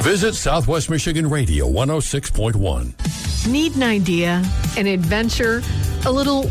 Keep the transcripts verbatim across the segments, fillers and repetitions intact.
Visit Southwest Michigan Radio one oh six point one. Need an idea, an adventure, a little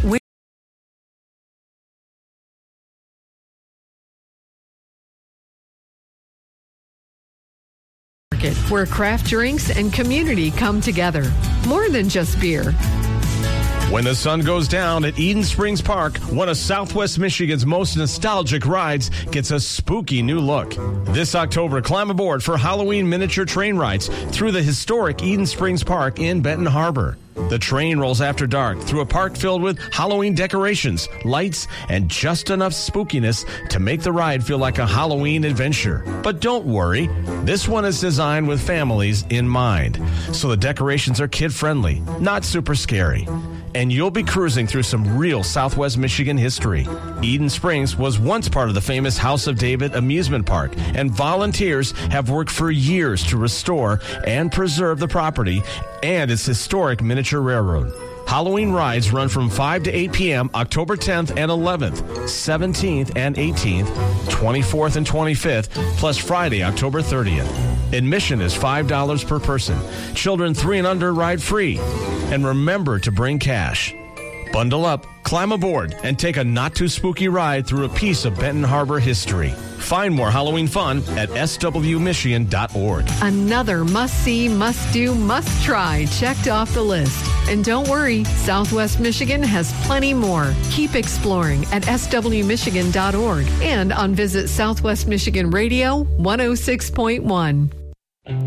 market where craft drinks and community come together. More than just beer. When the sun goes down at Eden Springs Park, one of Southwest Michigan's most nostalgic rides gets a spooky new look. This October, climb aboard for Halloween miniature train rides through the historic Eden Springs Park in Benton Harbor. The train rolls after dark through a park filled with Halloween decorations, lights, and just enough spookiness to make the ride feel like a Halloween adventure. But don't worry, this one is designed with families in mind. So the decorations are kid-friendly, not super scary. And you'll be cruising through some real Southwest Michigan history. Eden Springs was once part of the famous House of David amusement park, and volunteers have worked for years to restore and preserve the property and its historic miniature railroad. Halloween rides run from five to eight p.m. October tenth and eleventh, seventeenth and eighteenth, twenty-fourth and twenty-fifth, plus Friday, October thirtieth. Admission is five dollars per person. Children three and under ride free. And remember to bring cash. Bundle up, climb aboard, and take a not-too-spooky ride through a piece of Benton Harbor history. Find more Halloween fun at s w michigan dot org. Another must-see, must-do, must-try checked off the list. And don't worry, Southwest Michigan has plenty more. Keep exploring at s w michigan dot org and on Visit Southwest Michigan Radio one oh six point one.